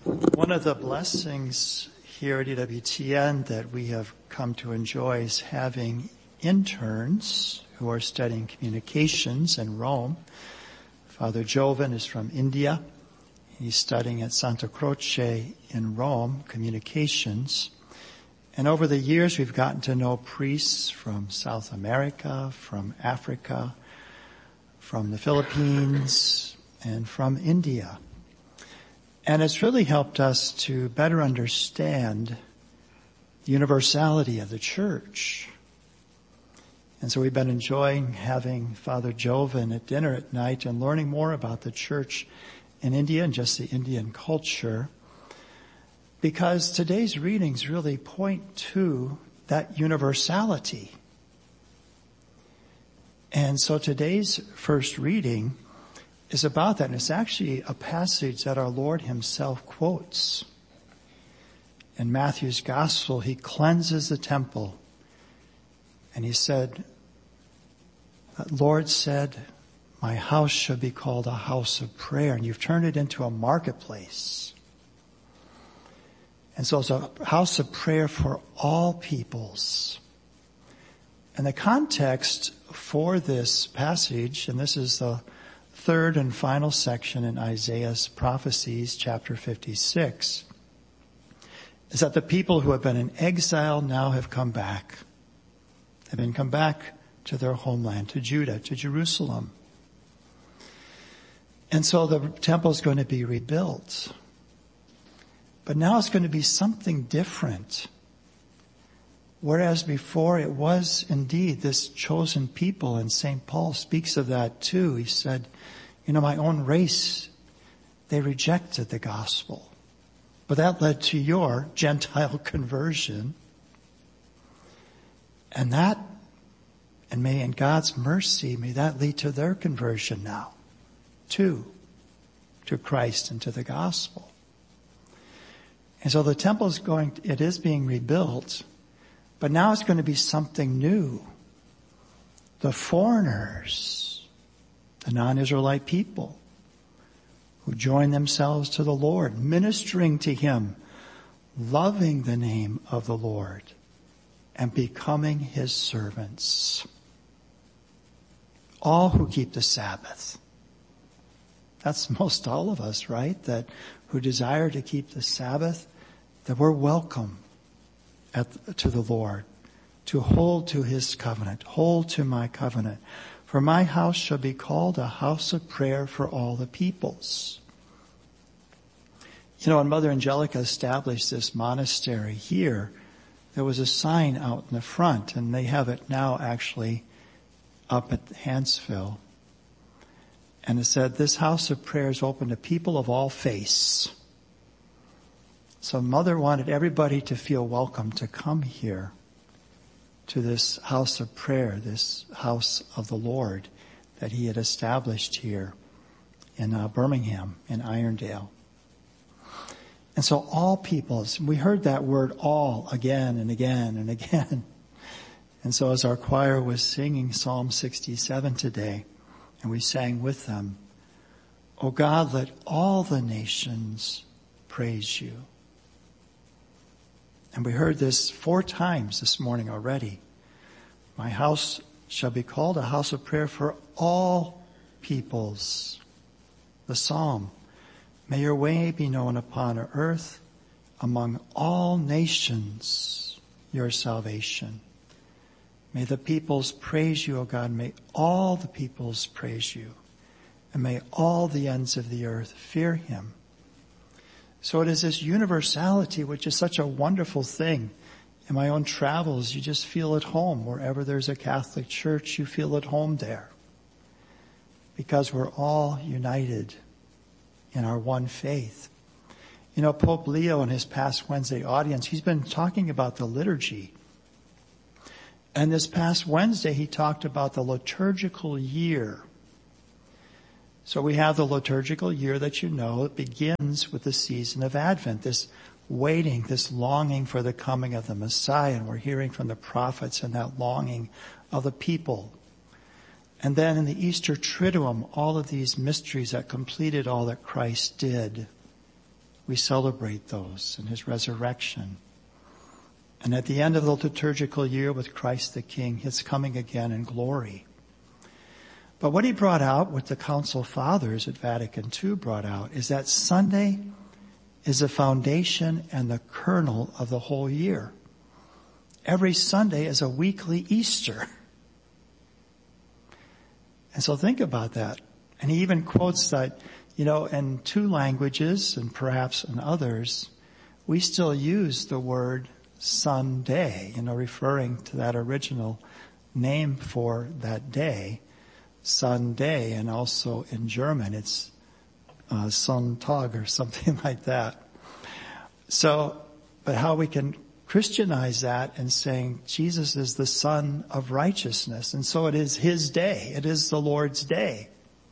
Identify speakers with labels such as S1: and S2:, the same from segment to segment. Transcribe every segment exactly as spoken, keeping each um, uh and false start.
S1: One of the blessings here at E W T N that we have come to enjoy is having interns who are studying communications in Rome. Father Jovan is from India. He's studying at Santa Croce in Rome, communications. And over the years, we've gotten to know priests from South America, from Africa, from the Philippines, and from India. And it's really helped us to better understand the universality of the church. And so we've been enjoying having Father Jovan at dinner at night and learning more about the church in India and just the Indian culture. Because today's readings really point to that universality. And so today's first reading is about that. And it's actually a passage that our Lord himself quotes. In Matthew's gospel, he cleanses the temple. And he said, the Lord said, my house should be called a house of prayer. And you've turned it into a marketplace. And so it's a house of prayer for all peoples. And the context for this passage, and this is the third and final section in Isaiah's prophecies, chapter fifty-six, is that the people who have been in exile now have come back. They've been come back to their homeland, to Judah, to Jerusalem. And so the temple is going to be rebuilt. But now it's going to be something different. Whereas before it was indeed this chosen people, and Saint Paul speaks of that too. He said, you know, my own race, they rejected the gospel. But that led to your Gentile conversion. And that, and may in God's mercy, may that lead to their conversion now, too, to Christ and to the gospel. And so the temple is going, it is being rebuilt, but now it's going to be something new. The foreigners, the non-Israelite people who join themselves to the Lord, ministering to him, loving the name of the Lord, and becoming his servants. All who keep the Sabbath. That's most all of us, right? That who desire to keep the Sabbath, that we're welcome at, to the Lord, to hold to his covenant, hold to my covenant. For my house shall be called a house of prayer for all the peoples. You know, when Mother Angelica established this monastery here, there was a sign out in the front, and they have it now actually up at Hansville. And it said, this house of prayer is open to people of all faiths. So Mother wanted everybody to feel welcome to come here to this house of prayer, this house of the Lord that he had established here in uh, Birmingham, in Irondale. And so all peoples, we heard that word all again and again and again. And so as our choir was singing Psalm sixty-seven today, and we sang with them, O God, let all the nations praise you. And we heard this four times this morning already. My house shall be called a house of prayer for all peoples. The psalm, may your way be known upon earth, among all nations, your salvation. May the peoples praise you, O God. May all the peoples praise you. And may all the ends of the earth fear him. So it is this universality, which is such a wonderful thing. In my own travels, you just feel at home. Wherever there's a Catholic church, you feel at home there. Because we're all united in our one faith. You know, Pope Leo in his past Wednesday audience, he's been talking about the liturgy. And this past Wednesday, he talked about the liturgical year. So we have the liturgical year that you know. It begins with the season of Advent, this waiting, this longing for the coming of the Messiah. And we're hearing from the prophets and that longing of the people. And then in the Easter Triduum, all of these mysteries that completed all that Christ did. we celebrate those and his resurrection. And at the end of the liturgical year with Christ the King, his coming again in glory. But what he brought out, what the Council Fathers at Vatican Two brought out, is that Sunday is the foundation and the kernel of the whole year. Every Sunday is a weekly Easter. And so think about that. And he even quotes that, you know, in two languages and perhaps in others, we still use the word Sunday, you know, referring to that original name for that day, Sunday, and also in German it's uh, Sonntag or something like that. So, but how we can Christianize that and saying Jesus is the Son of righteousness, and so it is his day. It is the Lord's day.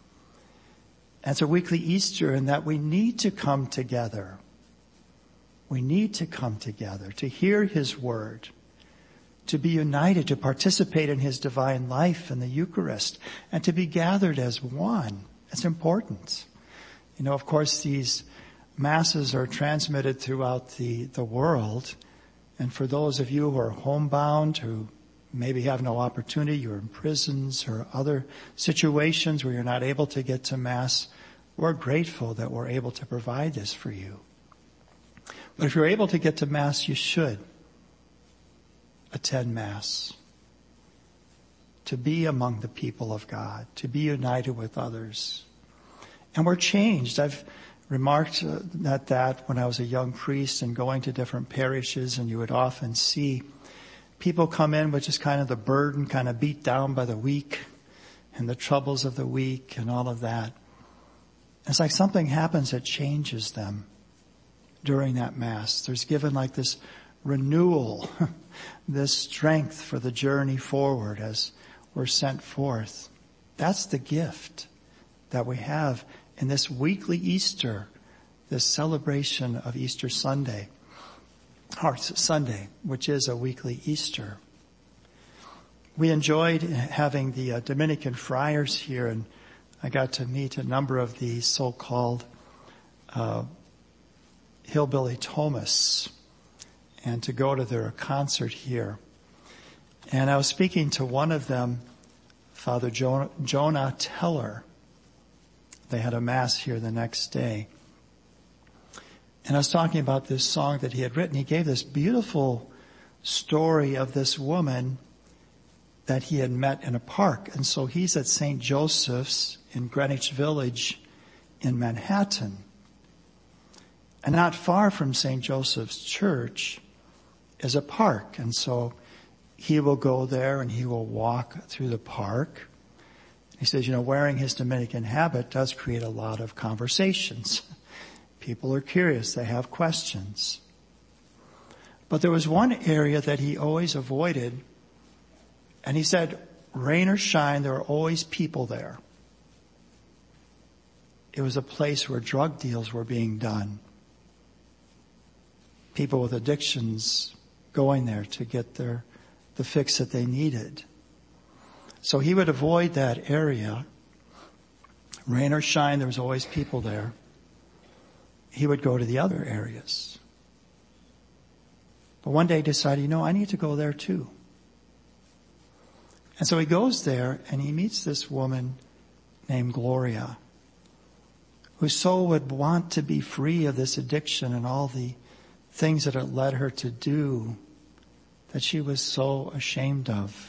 S1: And it's a weekly Easter in that we need to come together. We need to come together to hear his word, to be united, to participate in his divine life in the Eucharist, and to be gathered as one. It's important. You know, of course, these masses are transmitted throughout the, the world. And for those of you who are homebound, who maybe have no opportunity, you're in prisons or other situations where you're not able to get to Mass, we're grateful that we're able to provide this for you. But if you're able to get to Mass, you should attend Mass. To be among the people of God, to be united with others. And we're changed. I've remarked at that when I was a young priest and going to different parishes, and you would often see people come in with just kind of the burden, kind of beat down by the week and the troubles of the week and all of that. It's like something happens that changes them during that Mass. There's given like this renewal, this strength for the journey forward as we're sent forth. That's the gift that we have in this weekly Easter, this celebration of Easter Sunday, or Sunday, which is a weekly Easter. We enjoyed having the uh, Dominican friars here, and I got to meet a number of the so-called uh, hillbilly Thomas, and to go to their concert here. And I was speaking to one of them, Father jo- Jonah Teller. They had a Mass here the next day. And I was talking about this song that he had written. He gave this beautiful story of this woman that he had met in a park. And so he's at Saint Joseph's in Greenwich Village in Manhattan. And not far from Saint Joseph's Church is a park. And so he will go there and he will walk through the park. He says, you know, wearing his Dominican habit does create a lot of conversations. People are curious. They have questions. But there was one area that he always avoided. And he said, rain or shine, there are always people there. It was a place where drug deals were being done. People with addictions going there to get their the fix that they needed. So he would avoid that area. Rain or shine, there was always people there. He would go to the other areas. But one day he decided, you know, I need to go there too. And so he goes there and he meets this woman named Gloria, whose soul would want to be free of this addiction and all the things that it led her to do that she was so ashamed of.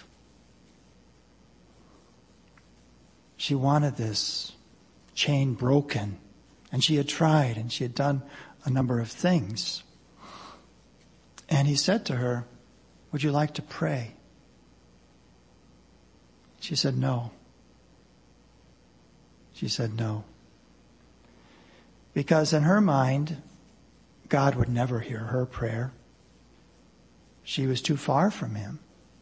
S1: She wanted this chain broken, and she had tried, and she had done a number of things. And he said to her, would you like to pray? She said, no. She said, no. Because in her mind, God would never hear her prayer. She was too far from him.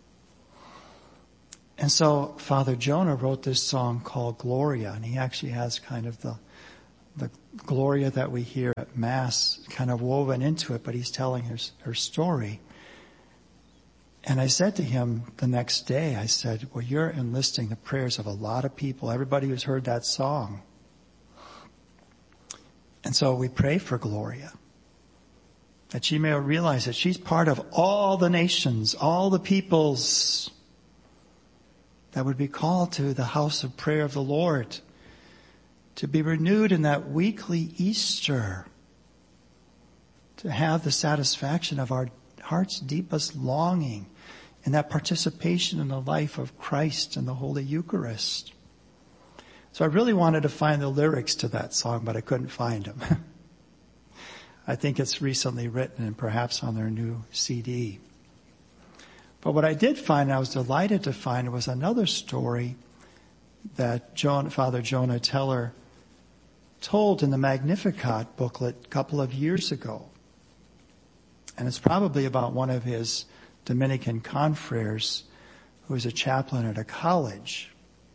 S1: And so Father Jonah wrote this song called Gloria, and he actually has kind of the the Gloria that we hear at Mass kind of woven into it, but he's telling her, her story. And I said to him the next day, I said, well, you're enlisting the prayers of a lot of people, everybody who's heard that song. And so we pray for Gloria, that she may realize that she's part of all the nations, all the peoples that would be called to the house of prayer of the Lord, to be renewed in that weekly Easter, to have the satisfaction of our heart's deepest longing in that participation in the life of Christ in the Holy Eucharist. So I really wanted to find the lyrics to that song, but I couldn't find them. I think it's recently written and perhaps on their new C D. But what I did find, I was delighted to find, was another story that John, Father Jonah Teller told in the Magnificat booklet a couple of years ago. And it's probably about one of his Dominican confreres who is a chaplain at a college.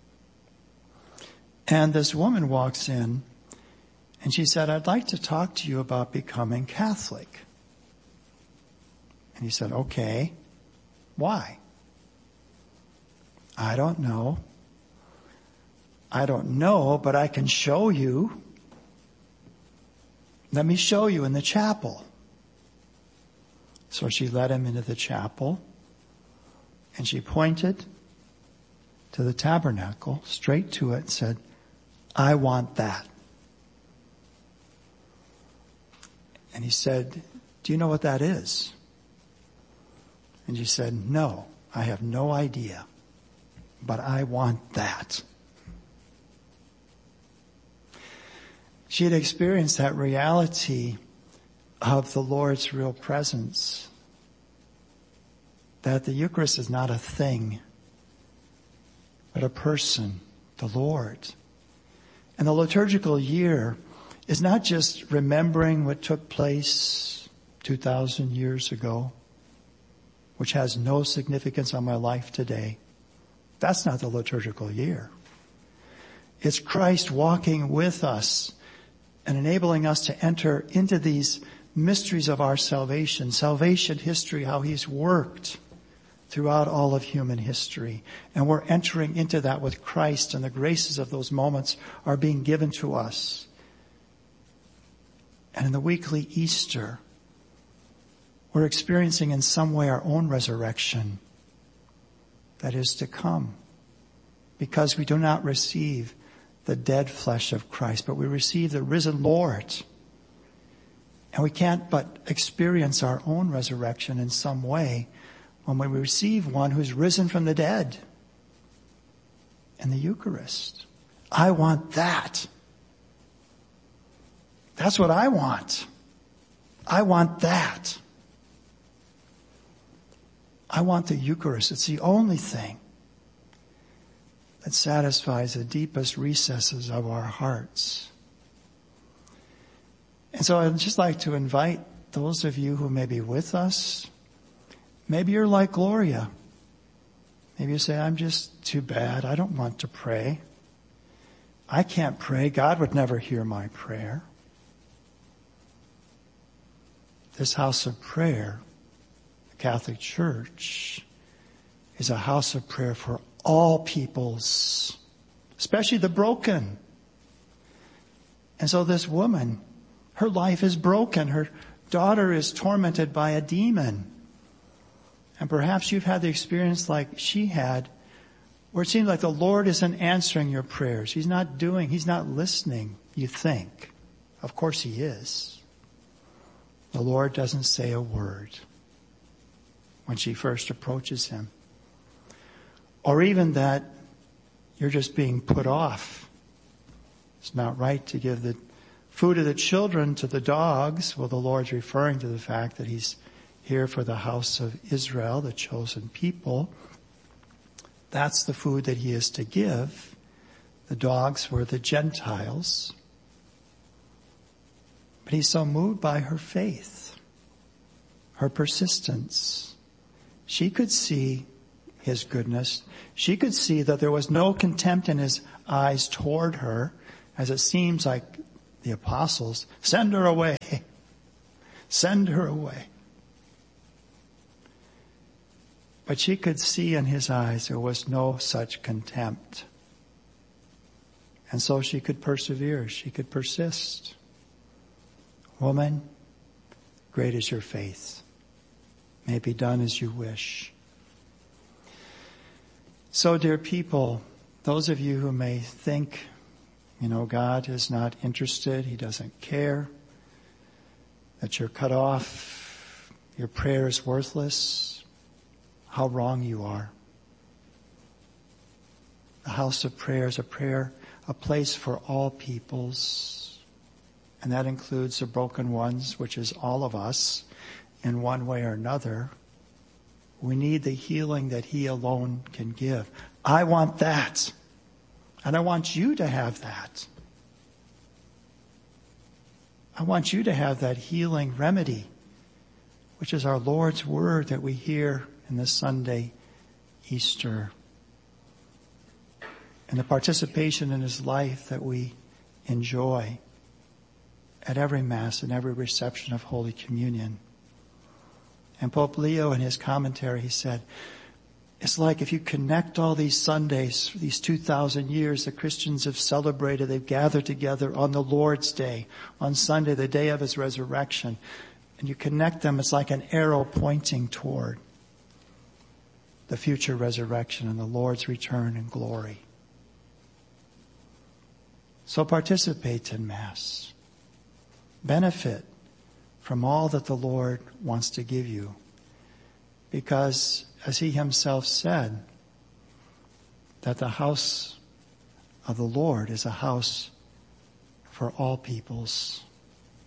S1: And this woman walks in and she said, "I'd like to talk to you about becoming Catholic." And he said, "Okay, why?" "I don't know. I don't know, but I can show you. Let me show you in the chapel." So she led him into the chapel and she pointed to the tabernacle, straight to it, and said, "I want that." And he said, "Do you know what that is?" And she said, "No, I have no idea, but I want that." She had experienced that reality of the Lord's real presence, that the Eucharist is not a thing, but a person, the Lord. And the liturgical year is not just remembering what took place two thousand years ago, which has no significance on my life today. That's not the liturgical year. It's Christ walking with us and enabling us to enter into these mysteries of our salvation, salvation history, how He's worked throughout all of human history. And we're entering into that with Christ, and the graces of those moments are being given to us. And in the weekly Easter, we're experiencing in some way our own resurrection that is to come, because we do not receive the dead flesh of Christ, but we receive the risen Lord. And we can't but experience our own resurrection in some way when we receive one who's risen from the dead in the Eucharist. I want that. That's what I want. I want that. I want the Eucharist. It's the only thing that satisfies the deepest recesses of our hearts. And so I'd just like to invite those of you who may be with us. Maybe you're like Gloria. Maybe you say, "I'm just too bad. I don't want to pray. I can't pray. God would never hear my prayer." This house of prayer, the Catholic Church, is a house of prayer for all peoples, especially the broken. And so this woman, her life is broken. Her daughter is tormented by a demon. And perhaps you've had the experience like she had, where it seems like the Lord isn't answering your prayers. He's not doing, He's not listening, you think. Of course He is. The Lord doesn't say a word when she first approaches Him. Or even that you're just being put off. It's not right to give the food of the children to the dogs. Well, the Lord's referring to the fact that He's here for the house of Israel, the chosen people. That's the food that He is to give. The dogs were the Gentiles. But He's so moved by her faith, her persistence. She could see His goodness. She could see that there was no contempt in His eyes toward her, as it seems like the apostles, "Send her away. Send her away." But she could see in His eyes there was no such contempt. And so she could persevere. She could persist. Woman, great is your faith. May it be done as you wish. So, dear people, those of you who may think, you know, God is not interested, He doesn't care, that you're cut off, your prayer is worthless, how wrong you are. The house of prayer is a prayer, a place for all peoples. And that includes the broken ones, which is all of us in one way or another. We need the healing that He alone can give. I want that. And I want you to have that. I want you to have that healing remedy, which is our Lord's word that we hear in this Sunday, Easter. And the participation in His life that we enjoy at every Mass and every reception of Holy Communion. And Pope Leo, in his commentary, he said, it's like if you connect all these Sundays, these two thousand years the Christians have celebrated, they've gathered together on the Lord's Day, on Sunday, the day of His resurrection, and you connect them, it's like an arrow pointing toward the future resurrection and the Lord's return in glory. So participate in Mass. Benefit from all that the Lord wants to give you. Because, as He Himself said, that the house of the Lord is a house for all peoples.